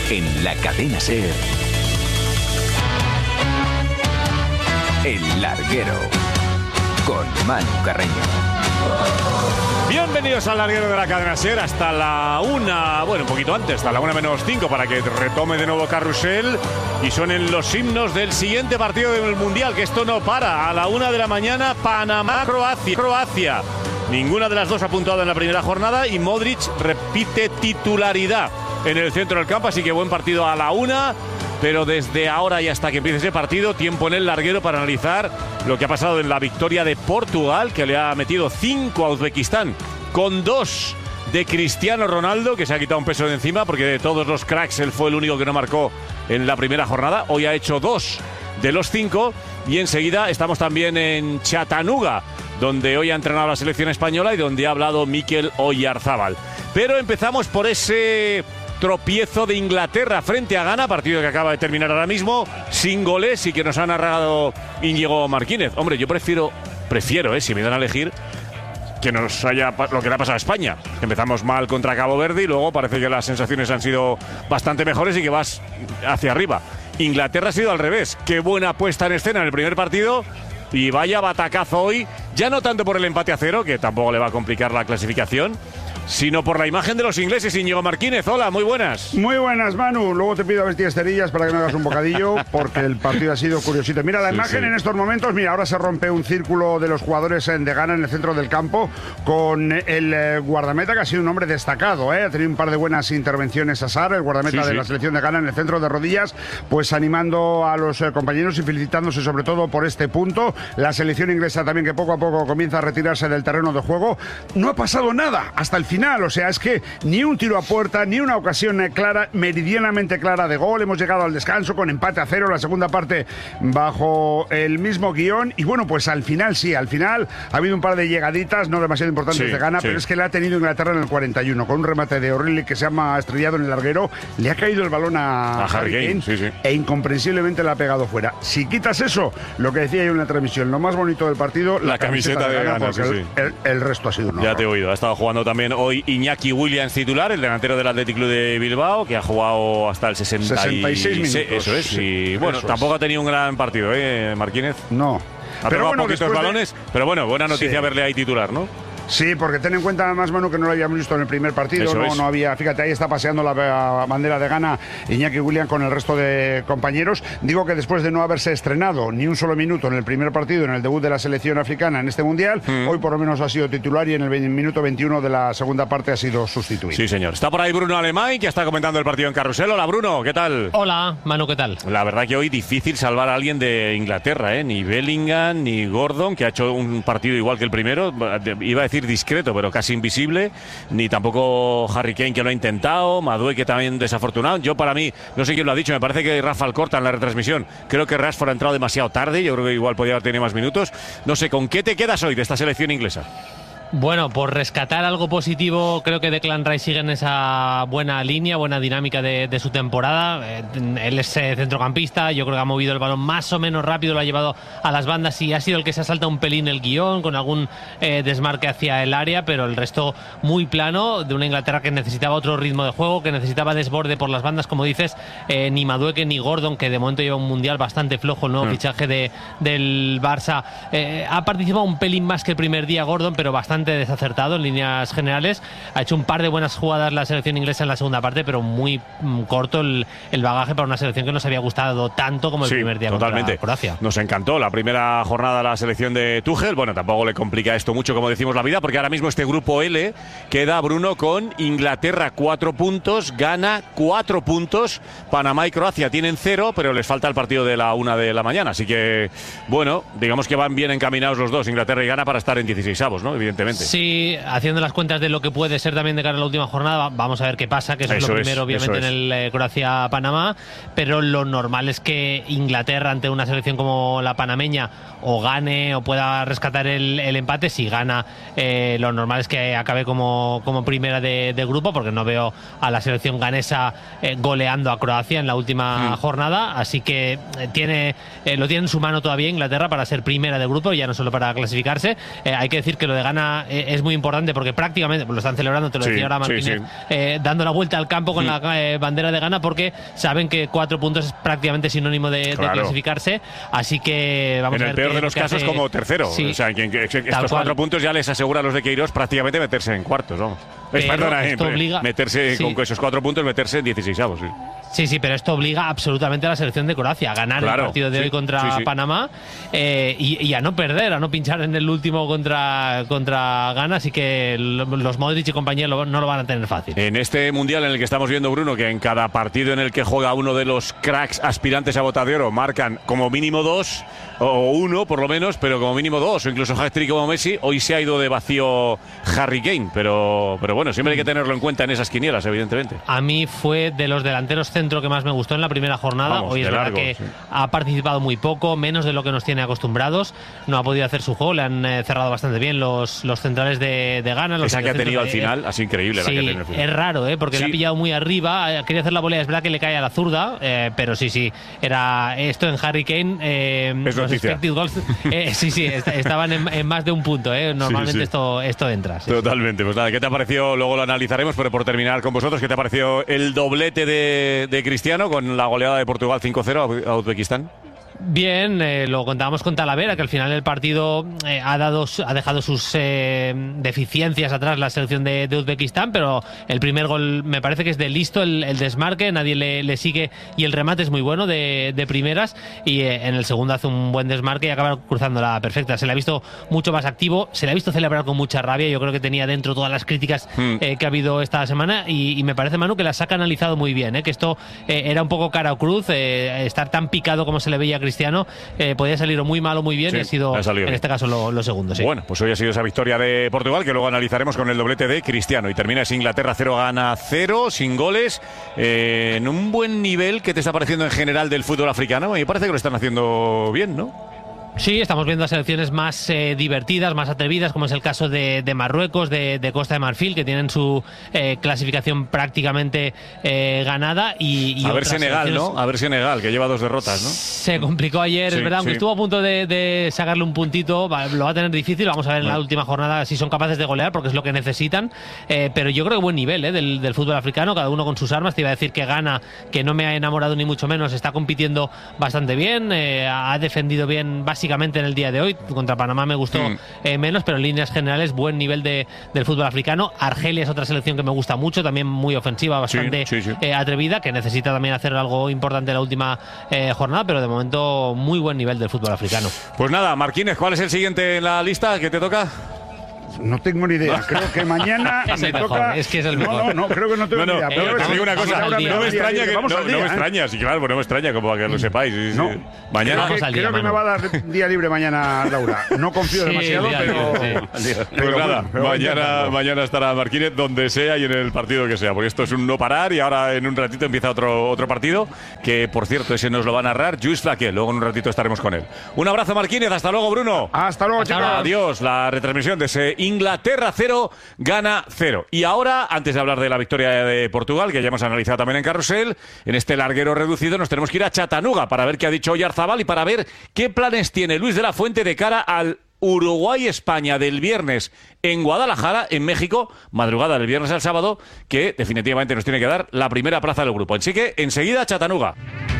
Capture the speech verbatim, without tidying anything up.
En la cadena SER, El Larguero, con Manu Carreño. Bienvenidos al Larguero de la cadena SER hasta la una, bueno, un poquito antes, hasta la una menos cinco, para que retome de nuevo Carrusel y suenen los himnos del siguiente partido del Mundial, que esto no para. A la una de la mañana, Panamá-Croacia. Croacia. Ninguna de las dos ha puntuado en la primera jornada y Modric repite titularidad en el centro del campo, así que buen partido a la una. Pero desde ahora y hasta que empiece ese partido, tiempo en el larguero para analizar lo que ha pasado en la victoria de Portugal, que le ha metido cinco a Uzbekistán, con dos de Cristiano Ronaldo, que se ha quitado un peso de encima, porque de todos los cracks él fue el único que no marcó en la primera jornada. Hoy ha hecho dos de los cinco. Y enseguida estamos también en Chattanooga, donde hoy ha entrenado la selección española y donde ha hablado Mikel Oyarzábal. Pero empezamos por ese tropiezo de Inglaterra frente a Ghana, partido que acaba de terminar ahora mismo, sin goles y que nos ha narrado Íñigo Martínez. Hombre, yo prefiero, prefiero, eh, si me dan a elegir, que nos haya lo que le ha pasado a España. Empezamos mal contra Cabo Verde y luego parece que las sensaciones han sido bastante mejores y que vas hacia arriba. Inglaterra ha sido al revés. Qué buena puesta en escena en el primer partido y vaya batacazo hoy, ya no tanto por el empate a cero, que tampoco le va a complicar la clasificación, sino por la imagen de los ingleses. Íñigo Martínez, hola, muy buenas. Muy buenas, Manu. Luego te pido a ver si tienes cerillas para que me hagas un bocadillo, porque el partido ha sido curiosito. Mira la sí, imagen sí. En estos momentos, mira, ahora se rompe un círculo de los jugadores de Ghana en el centro del campo, con el eh, guardameta, que ha sido un hombre destacado, ¿eh? Ha tenido un par de buenas intervenciones a Sar, el guardameta sí, de sí. la selección de Ghana, en el centro de rodillas, pues animando a los eh, compañeros y felicitándose sobre todo por este punto. La selección inglesa también, que poco a poco comienza a retirarse del terreno de juego. No ha pasado nada hasta el final. Final, o sea, es que ni un tiro a puerta, ni una ocasión clara, meridianamente clara de gol. Hemos llegado al descanso con empate a cero, la segunda parte bajo el mismo guión. Y bueno, pues al final sí, al final ha habido un par de llegaditas, no demasiado importantes sí, de Ghana, sí. pero es que le ha tenido Inglaterra en el cuarenta y uno, con un remate de O'Reilly que se ha estrellado en el larguero. Le ha caído el balón a, a Harry Kane, sí, sí. e incomprensiblemente le ha pegado fuera. Si quitas eso, lo que decía yo en la transmisión, lo más bonito del partido, la, la camiseta, camiseta de, de Ghana, Ghana sí, el, sí. El, el resto ha sido un Ya te he oído, ha estado jugando también hoy Iñaki Williams titular, el delantero del Athletic Club de Bilbao, que ha jugado hasta el sesenta y seis minutos. Eso es, sí, y bueno, tampoco es. ha tenido un gran partido, ¿eh, Martínez? No. Ha pero bueno, poquitos balones, de... pero bueno, buena noticia sí. verle ahí titular, ¿no? Sí, porque ten en cuenta además, Manu, que no lo habíamos visto en el primer partido, no, no había, fíjate, ahí está paseando la bandera de Ghana Iñaki Williams con el resto de compañeros. Digo que después de no haberse estrenado ni un solo minuto en el primer partido, en el debut de la selección africana en este Mundial, mm. hoy por lo menos ha sido titular y en el minuto veintiuno de la segunda parte ha sido sustituido. Sí, señor. Está por ahí Bruno Alemán, que está comentando el partido en Carrusel. Hola, Bruno, ¿qué tal? Hola, Manu, ¿qué tal? La verdad que hoy difícil salvar a alguien de Inglaterra, ¿eh? Ni Bellingham, ni Gordon, que ha hecho un partido igual que el primero, iba a decir discreto, pero casi invisible, ni tampoco Harry Kane, que lo ha intentado, Madueke también desafortunado. Yo, para mí, no sé quién lo ha dicho, me parece que Rafa Alcorta en la retransmisión, creo que Rashford ha entrado demasiado tarde, yo creo que igual podía haber tenido más minutos. No sé, ¿con qué te quedas hoy de esta selección inglesa? Bueno, por rescatar algo positivo, creo que Declan Rice sigue en esa buena línea, buena dinámica de, de su temporada. Eh, él es eh, centrocampista, yo creo que ha movido el balón más o menos rápido, lo ha llevado a las bandas y ha sido el que se asalta un pelín el guión, con algún eh, desmarque hacia el área, pero el resto muy plano, de una Inglaterra que necesitaba otro ritmo de juego, que necesitaba desborde por las bandas, como dices, eh, ni Madueke ni Gordon, que de momento lleva un mundial bastante flojo, el nuevo mm. fichaje de, del Barça. Eh, ha participado un pelín más que el primer día Gordon, pero bastante desacertado en líneas generales. Ha hecho un par de buenas jugadas la selección inglesa en la segunda parte, pero muy mm, corto el, el bagaje para una selección que nos había gustado tanto como el sí, primer día totalmente. contra Croacia. Nos encantó la primera jornada la selección de Tuchel. Bueno, tampoco le complica esto mucho, como decimos, la vida, porque ahora mismo este grupo L queda, Bruno, con Inglaterra cuatro puntos, Ghana cuatro puntos, Panamá y Croacia tienen cero, pero les falta el partido de la una de la mañana. Así que, bueno, digamos que van bien encaminados los dos, Inglaterra y Ghana, para estar en dieciseisavos, ¿no? Evidentemente. Sí, haciendo las cuentas de lo que puede ser también de cara a la última jornada, vamos a ver qué pasa, que eso, eso es lo primero, es, obviamente, en el eh, Croacia-Panamá, pero lo normal es que Inglaterra, ante una selección como la panameña, o gane o pueda rescatar el, el empate. Si gana, eh, lo normal es que acabe como, como primera de, de grupo, porque no veo a la selección ganesa eh, goleando a Croacia en la última mm. jornada, así que eh, tiene eh, lo tiene en su mano todavía Inglaterra para ser primera de grupo, ya no solo para clasificarse. Eh, hay que decir que lo de Ghana Panamá eh, es muy importante porque prácticamente, pues lo están celebrando, te lo Sí, decía ahora Martínez, sí, sí. Eh, dando la vuelta al campo con mm. la eh, bandera de Ghana, porque saben que cuatro puntos es prácticamente sinónimo de, claro. de clasificarse, así que vamos en a ver. En el peor qué, de los casos, hace... como tercero. Sí, o sea, que, que, que estos cuatro puntos ya les asegura a los de Queiroz prácticamente meterse en cuartos, vamos. Es, perdona, eh, obliga... meterse sí. con esos cuatro puntos, meterse en dieciseisavos, sí. Sí, sí, pero esto obliga absolutamente a la selección de Croacia a ganar claro, el partido de sí, hoy contra sí, sí. Panamá eh, y, y a no perder, a no pinchar en el último contra, contra Ghana, así que los Modric y compañía no lo van a tener fácil. En este Mundial en el que estamos viendo, Bruno, que en cada partido en el que juega uno de los cracks aspirantes a Bota de Oro marcan como mínimo dos, o uno por lo menos, pero como mínimo dos, o incluso hat-trick como Messi, hoy se ha ido de vacío Harry Kane, pero, pero bueno, siempre hay que tenerlo en cuenta en esas quinielas, evidentemente. A mí fue de los delanteros centro que más me gustó en la primera jornada. Vamos, hoy es verdad largo, que sí. ha participado muy poco, menos de lo que nos tiene acostumbrados, no ha podido hacer su juego, le han eh, cerrado bastante bien los, los centrales de, de Ghana. Los Esa que ha tenido al final, eh, así increíble. Sí, la que ha tenido es raro, ¿eh? porque sí. le ha pillado muy arriba, quería hacer la volea, es verdad que le cae a la zurda, eh, pero sí, sí, era esto en Harry Kane, eh, es los expected goals, eh, sí, sí, est estaban en, en más de un punto, eh. normalmente sí, sí. Esto, esto entra. Sí, Totalmente, pues nada, ¿qué te ha parecido? Luego lo analizaremos, pero por terminar con vosotros, ¿qué te ha parecido el doblete de, de Cristiano con la goleada de Portugal cinco cero a Uzbekistán? Bien, eh, lo contábamos con Talavera, que al final del partido eh, ha dado, ha dejado sus eh, deficiencias atrás la selección de, de Uzbekistán, pero el primer gol me parece que es de listo, el, el desmarque, nadie le, le sigue y el remate es muy bueno de, de primeras, y eh, en el segundo hace un buen desmarque y acaba cruzando la perfecta. Se le ha visto mucho más activo, se le ha visto celebrar con mucha rabia, yo creo que tenía dentro todas las críticas mm. eh, que ha habido esta semana, y, y me parece, Manu, que las ha canalizado muy bien, eh, que esto eh, era un poco cara o cruz, eh, estar tan picado como se le veía a Cristiano, eh, podía salir o muy mal o muy bien, sí, y ha sido ha en bien. este caso lo, lo segundo. Sí. Bueno, pues hoy ha sido esa victoria de Portugal, que luego analizaremos con el doblete de Cristiano, y termina es Inglaterra cero, Ghana cero, sin goles, eh, en un buen nivel. ¿Qué te está pareciendo en general del fútbol africano? Me parece que lo están haciendo bien, ¿no? Sí, estamos viendo a selecciones más eh, divertidas, más atrevidas, como es el caso de, de Marruecos, de, de Costa de Marfil, que tienen su eh, clasificación prácticamente eh, ganada. Y, y a ver Senegal, ¿no? A ver Senegal, que lleva dos derrotas, ¿no? Se complicó ayer, sí, es verdad, aunque sí. estuvo a punto de, de sacarle un puntito, va, lo va a tener difícil. Vamos a ver en la última jornada si son capaces de golear, porque es lo que necesitan. Eh, pero yo creo que buen nivel eh, del, del fútbol africano, cada uno con sus armas. Te iba a decir que Ghana, que no me ha enamorado ni mucho menos, está compitiendo bastante bien, eh, ha defendido bien básicamente en el día de hoy. Contra Panamá me gustó mm. eh, menos, pero en líneas generales buen nivel de, del fútbol africano. Argelia es otra selección que me gusta mucho, también muy ofensiva, bastante sí, sí, sí. Eh, atrevida, que necesita también hacer algo importante en la última eh, jornada, pero de momento muy buen nivel del fútbol africano. Pues nada, Marquínez, ¿cuál es el siguiente en la lista que te toca? No tengo ni idea. Creo que mañana es me el mejor, toca. Es que es el mejor. No, no, no creo que no tengo no, no, ni idea. Pero eh, te digo una cosa, no me extraña que no, no me extraña, sí, claro, no me extraña, como para que lo sepáis. Sí, no. Sí. Mañana creo que, al día, creo que me va a dar día libre mañana, Laura. No confío sí, demasiado, día, pero, sí. pero, pero nada, bueno, pero mañana, mañana estará Marquínez donde sea y en el partido que sea, porque esto es un no parar, y ahora en un ratito empieza otro otro partido, que por cierto ese nos lo va a narrar Lluís Flaquer. Luego en un ratito estaremos con él. Un abrazo, Marquínez, hasta luego, Bruno. Hasta luego, hasta chicos. Adiós, la retransmisión de ese Inglaterra cero, Ghana cero. Y ahora, antes de hablar de la victoria de Portugal, que ya hemos analizado también en Carrusel, en este larguero reducido nos tenemos que ir a Chattanooga para ver qué ha dicho Oyarzabal y para ver qué planes tiene Luis de la Fuente de cara al Uruguay-España del viernes en Guadalajara, en México, madrugada del viernes al sábado, que definitivamente nos tiene que dar la primera plaza del grupo. Así que enseguida Chattanooga.